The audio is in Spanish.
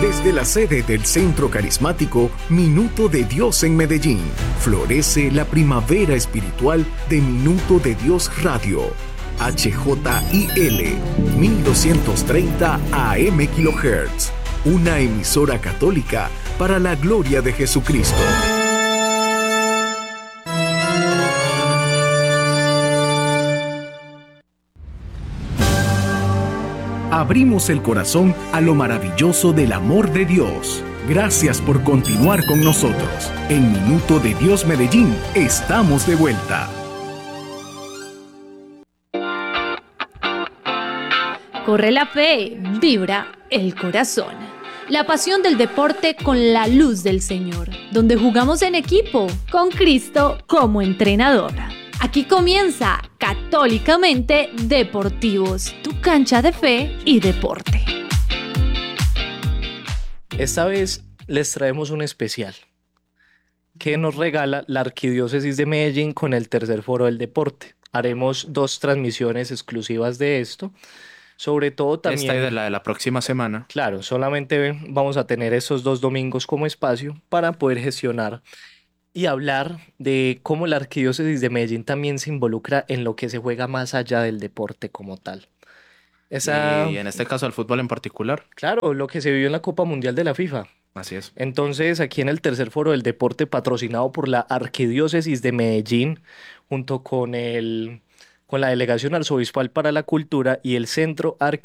Desde la sede del Centro Carismático Minuto de Dios en Medellín, florece la primavera espiritual de Minuto de Dios Radio. HJIL 1230 AM kHz. Una emisora católica para la gloria de Jesucristo. Abrimos el corazón a lo maravilloso del amor de Dios. Gracias por continuar con nosotros. En Minuto de Dios Medellín, estamos de vuelta. Corre la fe, vibra el corazón. La pasión del deporte con la luz del Señor, donde jugamos en equipo, con Cristo como entrenador. Aquí comienza Católicamente Deportivos, tu cancha de fe y deporte. Esta vez les traemos un especial que nos regala la Arquidiócesis de Medellín con el tercer foro del deporte. Haremos 2 transmisiones exclusivas de esto. Sobre todo también... Esta y la de la próxima semana. Claro, solamente vamos a tener esos 2 domingos como espacio para poder gestionar y hablar de cómo la Arquidiócesis de Medellín también se involucra en lo que se juega más allá del deporte como tal. Y en este caso el fútbol en particular. Claro, lo que se vivió en la Copa Mundial de la FIFA. Así es. Entonces, aquí en el tercer foro del deporte patrocinado por la Arquidiócesis de Medellín, junto con la Delegación Arzobispal para la Cultura y el Centro